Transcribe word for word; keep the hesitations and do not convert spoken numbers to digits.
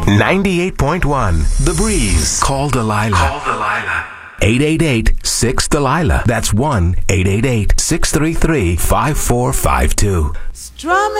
ninety-eight point one The Breeze. Call Delilah. Call Delilah. eight eight eight, six, Delilah. That's one eight eight eight, six three three, five four five two. Strumming